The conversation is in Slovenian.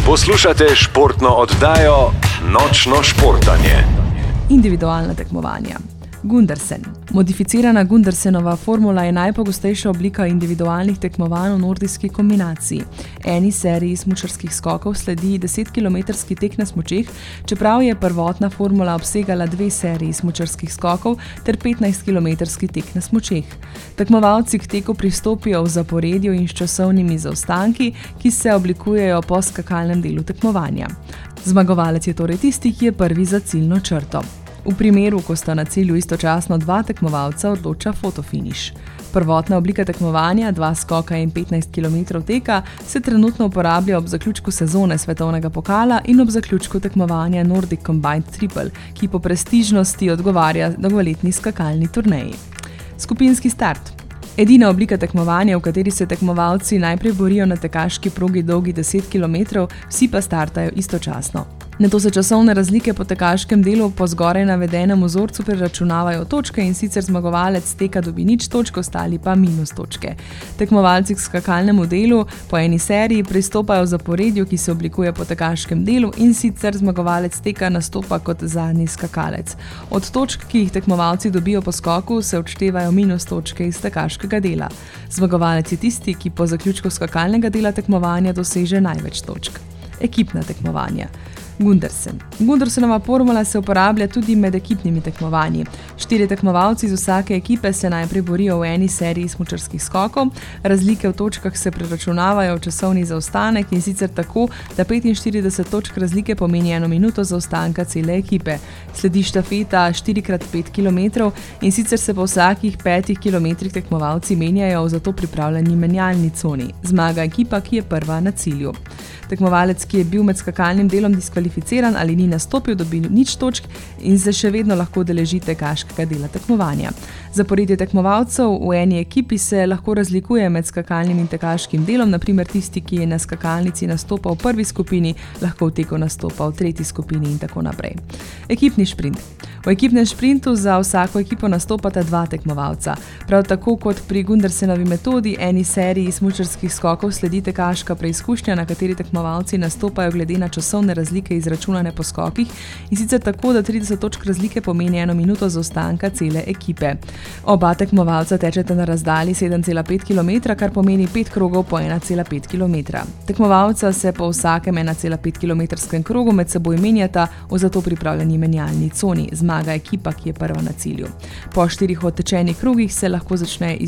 Poslušate športno oddajo Nočno športanje. Individualna tekmovanja. Gundersen. Modificirana Gundersenova formula je najpogostejša oblika individualnih tekmovanj v nordijski kombinaciji. Eni seriji smučarskih skokov sledi 10-kilometrski tek na smučeh, čeprav je prvotna formula obsegala 2 seriji smučarskih skokov ter 15-kilometrski tek na smučeh. Tekmovalci k teku pristopijo v zaporedju in s časovnimi zaostanki, ki se oblikujejo po skakalnem delu tekmovanja. Zmagovalec je torej tisti, ki je prvi za ciljno črto. V primeru, ko sta na cilju istočasno 2 tekmovalca, odloča fotofiniš. Prvotna oblika tekmovanja, 2 skoka in 15 km teka, se trenutno uporablja ob zaključku sezone svetovnega pokala in ob zaključku tekmovanja Nordic Combined Triple, ki po prestižnosti odgovarja dolgoletni skakalni turneji. Skupinski start. Edina oblika tekmovanja, v kateri se tekmovalci najprej borijo na tekaški progi dolgi 10 km, vsi pa startajo istočasno. Nato se časovne razlike po tekaškem delu po zgoraj navedenem vzorcu preračunavajo točke in sicer zmagovalec teka dobi 0 točk, ostali pa -. točke. Tekmovalci k skakalnemu delu po eni seriji pristopajo v zaporedju, ki se oblikuje po tekaškem delu in sicer zmagovalec teka nastopa kot zadnji skakalec. Od točk, ki jih tekmovalci dobijo po skoku, se odštevajo -. točke iz tekaškega dela. Zmagovalec je tisti, ki po zaključku skakalnega dela tekmovanja doseže največ točk. Ekipna tekmovanja. Gundersen. Gundersenova formula se uporablja tudi med ekipnimi tekmovanji. 4 tekmovalci iz vsake ekipe se najprej borijo v eni seriji smučarskih skokov, razlike v točkah se preračunavajo v časovni zaostanek in sicer tako, da 45 točk razlike pomeni 1 minuto zaostanka cele ekipe. Sledi štafeta 4x5 km in sicer se po vsakih 5 km tekmovalci menjajo v zato pripravljeni menjalni coni. Zmaga ekipa, ki je prva na cilju. Tekmovalec, ki je bil med skakalnim delom diskvalificiran ali ni nastopil, dobi 0 točk in se še vedno lahko udeleži tekaškega dela tekmovanja. Zaporedje tekmovalcev v eni ekipi se lahko razlikuje med skakalnim in tekaškim delom, naprimer tisti, ki je na skakalnici nastopal v prvi skupini, lahko v teku nastopa v tretji skupini in tako naprej. Ekipni šprint. V ekipnem šprintu za vsako ekipo nastopata 2 tekmovalca. Prav tako kot pri Gundersenovi metodi, eni seriji smučarskih skokov sledi tekaška preizkušnja, na kateri tekmovalci nastopajo glede na časovne razlike izračunane po skokih in sicer tako, da 30 točk razlike pomeni 1 minuto zaostanka cele ekipe. Oba tekmovalca tečeta na razdalji 7,5 km, kar pomeni 5 krogov po 1,5 km. Tekmovalca se po vsakem 1,5 km krogu med seboj menjata v zato pripravljeni menjalni coni. Zmaga ekipa, ki je prva na cilju. Po 4 odtečenih krogih se lahko začne